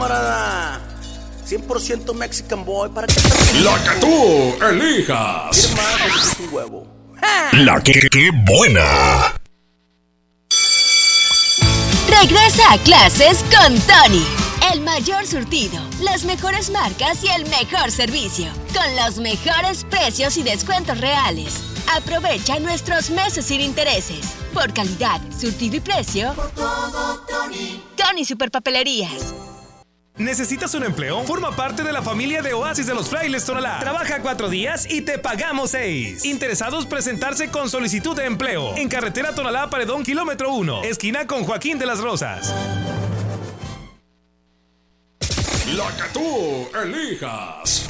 camarada. 100% Mexican Boy para que la que tú elijas. Es un huevo. La que buena. Regresa a clases con Tony. El mayor surtido, las mejores marcas y el mejor servicio. Con los mejores precios y descuentos reales. Aprovecha nuestros meses sin intereses. Por calidad, surtido y precio. Por todo, Tony. Tony Superpapelerías. ¿Necesitas un empleo? Forma parte de la familia de Oasis de los Frailes Tonalá. Trabaja 4 días y te pagamos 6. Interesados presentarse con solicitud de empleo. En carretera Tonalá Paredón, kilómetro 1. Esquina con Joaquín de las Rosas. La que tú elijas.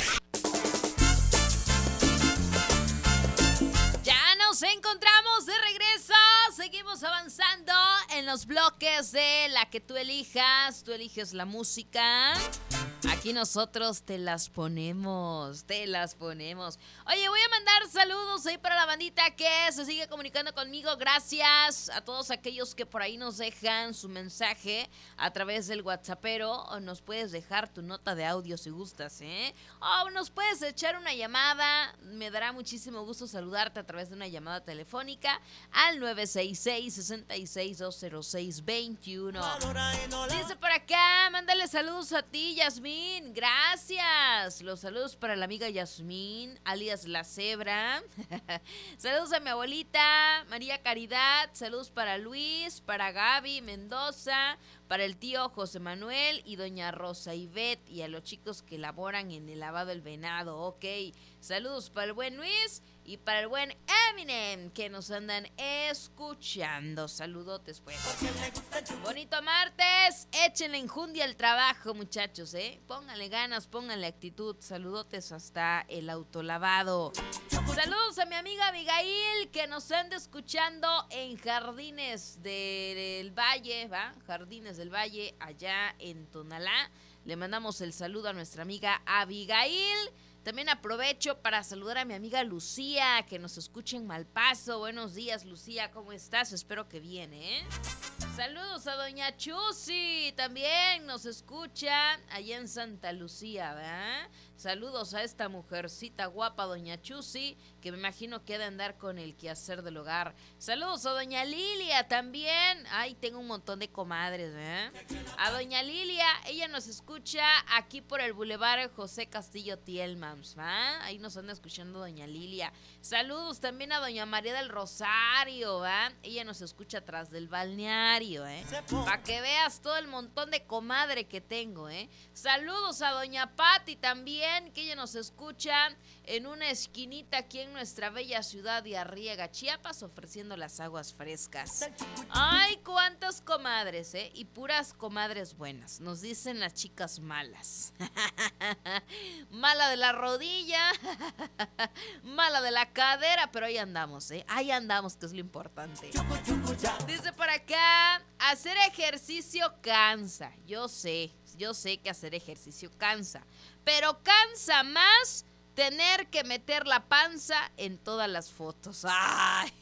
Ya nos encontramos de regreso. Seguimos avanzando en los bloques de la que tú elijas. Tú eliges la música. Aquí nosotros te las ponemos. Oye, voy a mandar saludos ahí para la bandita que se sigue comunicando conmigo. Gracias a todos aquellos que por ahí nos dejan su mensaje a través del WhatsAppero. O nos puedes dejar tu nota de audio si gustas, ¿eh? O nos puedes echar una llamada. Me dará muchísimo gusto saludarte a través de una llamada telefónica al 966-66-206-21. Dice por acá, mándale saludos a ti, Yasmín. Gracias. Los saludos para la amiga Yasmín, alias La Cebra. Saludos a mi abuelita, María Caridad. Saludos para Luis, para Gaby Mendoza, para el tío José Manuel y doña Rosa Ivette y a los chicos que laboran en el lavado del venado. Ok. Saludos para el buen Luis y para el buen Eminem que nos andan escuchando. Saludotes, pues. Bonito martes. Échenle enjundia al trabajo, muchachos, ¿eh? Pónganle ganas, pónganle actitud. Saludotes hasta el autolavado. Saludos a mi amiga Abigail que nos anda escuchando en Jardines del Valle, ¿va? Jardines del Valle, allá en Tonalá. Le mandamos el saludo a nuestra amiga Abigail. También aprovecho para saludar a mi amiga Lucía, que nos escucha en Malpaso. Buenos días, Lucía, ¿cómo estás? Espero que bien, ¿eh? Saludos a doña Chusi, también nos escucha allá en Santa Lucía, ¿verdad? Saludos a esta mujercita guapa, doña Chusi, que me imagino que ha de andar con el quehacer del hogar. Saludos a doña Lilia también. Ay, tengo un montón de comadres, ¿verdad? A doña Lilia, ella nos escucha aquí por el Boulevard José Castillo Tielmans, ¿va? Ahí nos anda escuchando doña Lilia. Saludos también a doña María del Rosario, ¿va? Ella nos escucha atrás del balneario, ¿eh? Para que veas todo el montón de comadre que tengo, ¿eh? Saludos a doña Patti también, que ella nos escucha en una esquinita aquí en nuestra bella ciudad de Arriaga, Chiapas, ofreciendo las aguas frescas. Ay, cuántas comadres, ¿eh? Y puras comadres buenas, nos dicen las chicas malas. Mala de la rodilla, mala de la cadera, pero ahí andamos, ¿eh? Ahí andamos, que es lo importante. Dice por acá, hacer ejercicio cansa. Yo sé que hacer ejercicio cansa, pero cansa más tener que meter la panza en todas las fotos. ¡Ay!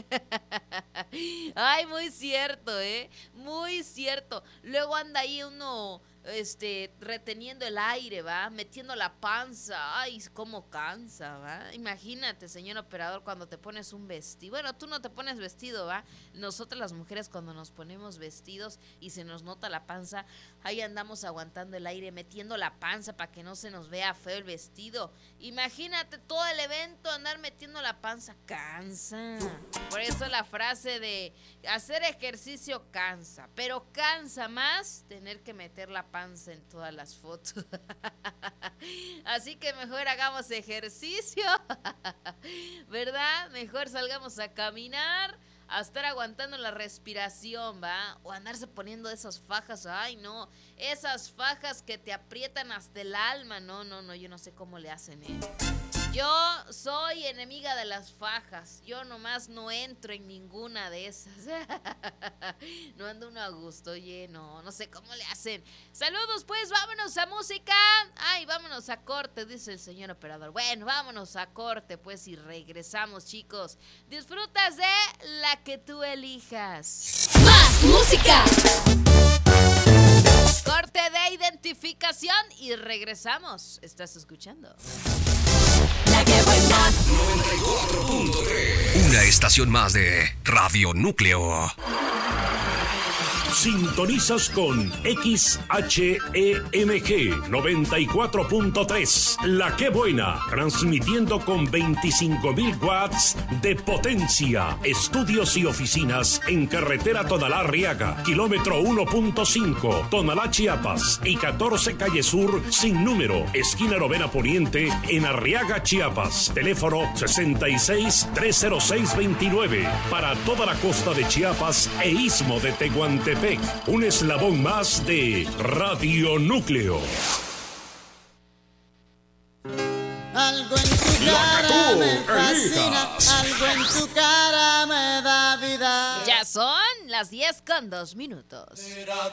Ay, muy cierto, ¿eh? Muy cierto. Luego anda ahí uno, reteniendo el aire, ¿va? Metiendo la panza. Ay, cómo cansa, ¿va? Imagínate, señor operador, cuando te pones un vestido. Bueno, tú no te pones vestido, ¿va? Nosotras las mujeres cuando nos ponemos vestidos y se nos nota la panza, ahí andamos aguantando el aire, metiendo la panza para que no se nos vea feo el vestido. Imagínate todo el evento, andar metiendo la panza, cansa. Por eso la frase de hacer ejercicio cansa, pero cansa más tener que meter la panza en todas las fotos. Así que mejor hagamos ejercicio, ¿verdad? Mejor salgamos a caminar, a estar aguantando la respiración, ¿va? O andarse poniendo esas fajas, ay no, esas fajas que te aprietan hasta el alma, no, yo no sé cómo le hacen, ¿eh? Yo soy enemiga de las fajas, yo nomás no entro en ninguna de esas. No ando uno a gusto, oye, no sé cómo le hacen. Saludos, pues, vámonos a música. Ay, vámonos a corte, dice el señor operador. Bueno, vámonos a corte, pues, y regresamos, chicos. Disfrutas de la que tú elijas. ¡Más música! Corte de identificación y regresamos. ¿Estás escuchando? La que buena. 94.3. Una estación más de Radio Núcleo. Sintonizas con XHEMG 94.3, La Que Buena, transmitiendo con 25.000 watts de potencia. Estudios y oficinas en carretera Tonalá-Arriaga, kilómetro 1.5, Tonalá, Chiapas, y 14 Calle Sur, sin número, esquina Novena Poniente, en Arriaga, Chiapas. Teléfono 66-306-29, para toda la costa de Chiapas e Istmo de Tehuantepec. Un eslabón más de Radio Núcleo. Algo en tu cara me fascina, algo en tu cara me da vida. Ya son las 10:02.